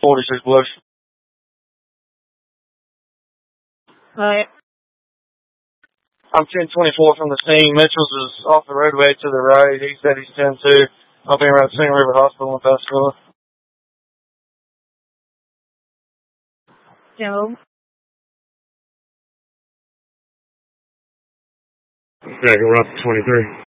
46 Bush. Alright. I'm 1024 from the scene. Mitchell's is off the roadway to the right. He said he's 10-2. I'll be around Singing River Hospital in Pascagoula. Joe. Yeah, go up to 23.